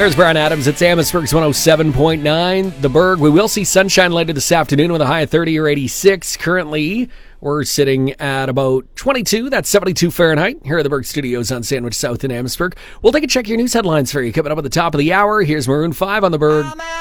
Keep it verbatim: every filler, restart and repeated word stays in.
There's Brian Adams. It's Amherstburg's one oh seven point nine. The Berg. We will see sunshine later this afternoon with a high of thirty or eighty-six. Currently, we're sitting at about twenty-two. That's seventy-two Fahrenheit. Here are the Berg Studios on Sandwich South in Amherstburg. We'll take a check of your news headlines for you. Coming up at the top of the hour, here's Maroon five on the Berg.